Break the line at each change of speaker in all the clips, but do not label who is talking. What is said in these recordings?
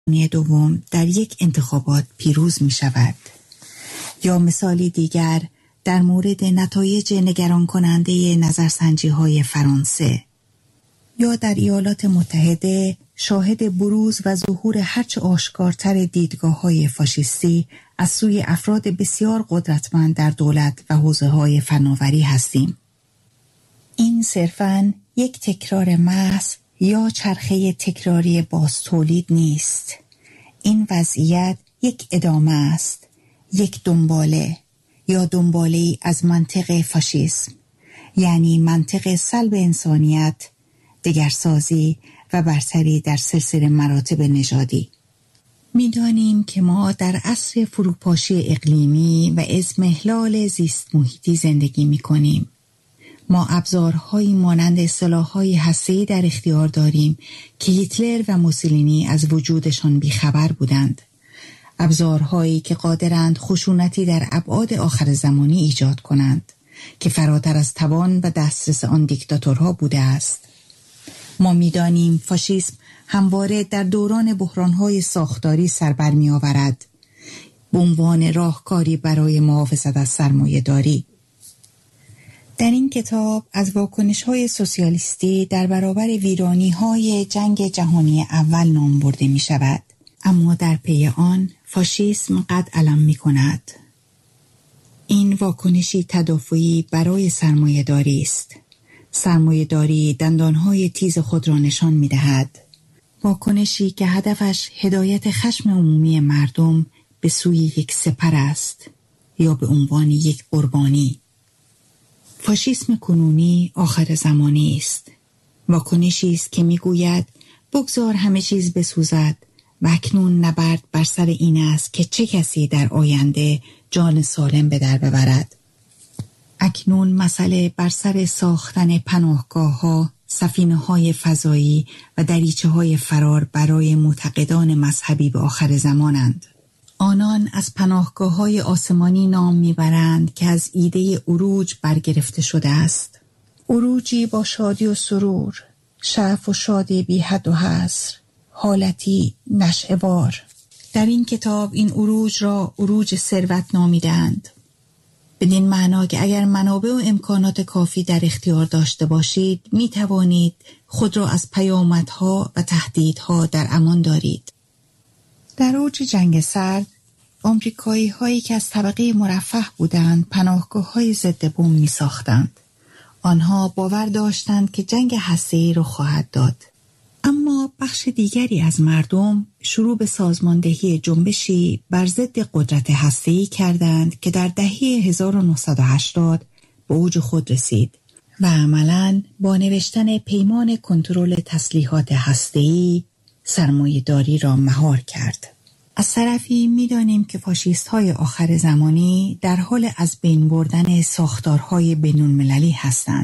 دوم در یک انتخابات پیروز می شود. یا مثالی دیگر در مورد نتایج نگران کننده نظرسنجی های فرانسه. یا در ایالات متحده شاهد بروز و ظهور هرچه آشکارتر دیدگاه‌های فاشیستی از سوی افراد بسیار قدرتمند در دولت و حوزه‌های فناوری هستیم. این صرفاً یک تکرار محض یا چرخه تکراری باز تولید نیست. این وضعیت یک ادامه است، یک دنباله یا دنباله‌ای از منطق فاشیسم، یعنی منطق سلب انسانیت، دگرسازی و برتری در سلسله مراتب نژادی. می‌دانیم که ما در عصر فروپاشی اقلیمی و اضمحلال زیست محیطی زندگی می‌کنیم. ما ابزارهایی مانند سلاح‌های هسته‌ای در اختیار داریم که هیتلر و موسولینی از وجودشان بیخبر بودند. ابزارهایی که قادرند خشونتی در ابعاد آخر زمانی ایجاد کنند که فراتر از توان و دسترس آن دیکتاتورها بوده است. ما می‌دانیم فاشیسم همواره در دوران بحران‌های ساختاری سر برمی‌آورد به عنوان راهکاری برای محافظت از سرمایه‌داری. در این کتاب از واکنش‌های سوسیالیستی در برابر ویرانی‌های جنگ جهانی اول نام برده می‌شود، اما در پی آن فاشیسم قد علم می‌کند. این واکنشی تدافعی برای سرمایه‌داری است. سرمایه‌داری دندانهای تیز خود را نشان می‌دهد. واکنشی که هدفش هدایت خشم عمومی مردم به سوی یک سپر است یا به عنوان یک قربانی. فاشیسم کنونی آخر زمانی است. واکنشی است که می‌گوید بگذار همه چیز بسوزد و اکنون نبرد بر سر این است که چه کسی در آینده جان سالم به در ببرد. اکنون مسئله بر سر ساختن پناهگاه‌ها، سفینه‌های فضایی و دریچه‌های فرار برای معتقدان مذهبی به آخر زمانند. آنان از پناهگاه‌های آسمانی نام می‌برند که از ایده عروج برگرفته شده است. عروجی با شادی و سرور، شعف و شادی بی حد و حصر، حالتی نشئه‌وار. در این کتاب این عروج را عروج ثروت نامیدند. بدین معنا که اگر منابع و امکانات کافی در اختیار داشته باشید، می توانید خود را از پیامدها و تهدیدها در امان دارید. در اوج جنگ سرد، آمریکایی هایی که از طبقه مرفه بودند پناهگاه های ضد بمب می ساختند. آنها باور داشتند که جنگ هسته‌ای را خواهد داد. اما بخش دیگری از مردم شروع به سازماندهی جنبشی بر ضد قدرت هسته‌ای کردند که در دهه 1980 به اوج خود رسید و عملاً با نوشتن پیمان کنترل تسلیحات هسته‌ای سرمایه‌داری را مهار کرد. از طرفی می‌دانیم که فاشیست‌های آخر زمانی در حال از بین بردن ساختارهای بین‌المللی هستند.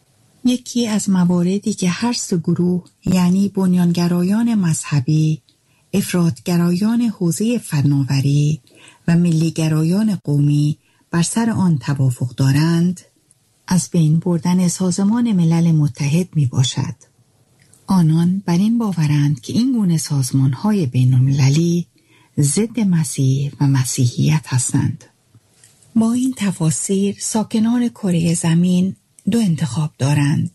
یکی از مواردی که هر سه گروه، یعنی بنیانگرایان مذهبی، افراطگرایان حوزه فناوری و ملیگرایان قومی بر سر آن توافق دارند، از بین بردن سازمان ملل متحد می باشد. آنان بر این باورند که این گونه سازمان‌های بین‌المللی ضد مسیح و مسیحیت هستند. با این تفاسیر ساکنان کره زمین دو انتخاب دارند: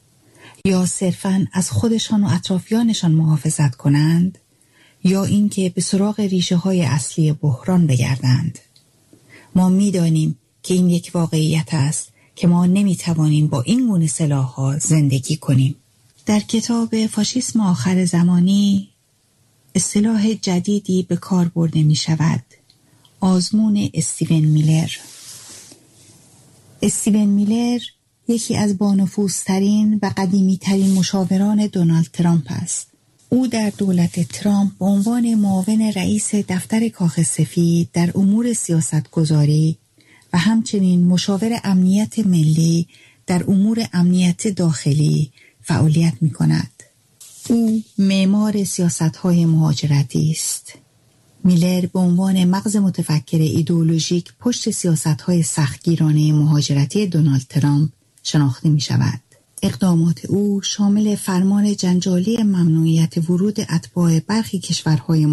یا صرفاً از خودشان و اطرافیانشان محافظت کنند، یا اینکه به سراغ ریشه های اصلی بحران بگردند. ما می‌دانیم که این یک واقعیت است که ما نمی‌توانیم با این گونه سلاح‌ها زندگی کنیم. در کتاب فاشیسم آخر زمانی اصطلاح جدیدی به کار برده می‌شود: آزمون استیون میلر. استیون میلر یکی از بانفوذترین و قدیمی‌ترین مشاوران دونالد ترامپ است. او در دولت ترامپ به عنوان معاون رئیس دفتر کاخ سفید در امور سیاستگذاری و همچنین مشاور امنیت ملی در امور امنیت داخلی فعالیت می‌کند. او معمار سیاست‌های مهاجرتی است. میلر به عنوان مغز متفکر ایدئولوژیک پشت سیاست‌های سختگیرانه مهاجرتی دونالد ترامپ شناخته می‌شود. اقدامات او شامل فرمان جنجالی ممنوعیت ورود اتباع برخی کشورهای